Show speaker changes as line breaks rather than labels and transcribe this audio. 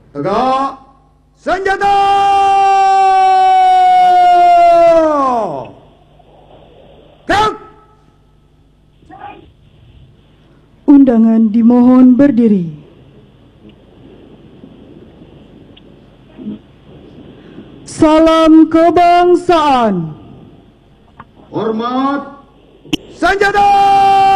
Tegak senjata! Gerak!
Undangan dimohon berdiri. Salam kebangsaan.
Hormat senjata!